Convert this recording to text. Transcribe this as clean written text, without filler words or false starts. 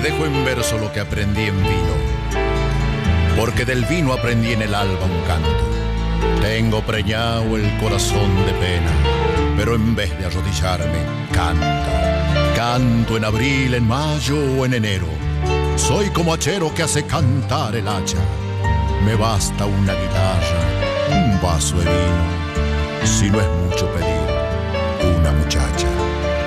dejo en verso lo que aprendí en vino, porque del vino aprendí en el alba un canto. Tengo preñado el corazón de pena, pero en vez de arrodillarme, canto. Canto en abril, en mayo o en enero. Soy como hachero que hace cantar el hacha. Me basta una guitarra, un vaso de vino, si no es mucho pedir, una muchacha.